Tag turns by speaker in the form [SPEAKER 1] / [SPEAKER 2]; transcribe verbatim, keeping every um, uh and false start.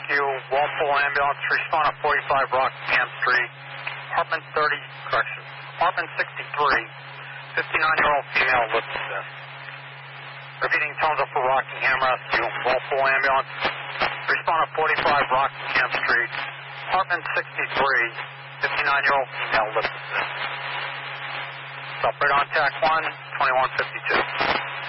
[SPEAKER 1] Rescue, Walpole Ambulance, respond to forty-five Rockingham Street, apartment thirty, correction, apartment sixty-three, fifty-nine-year-old female lips assist. Repeating tones up for Rockingham Rescue, Walpole Ambulance, respond to forty-five Rockingham Street, apartment sixty-three, fifty-nine-year-old female lips assist. Stop right on tack one, twenty-one fifty-two.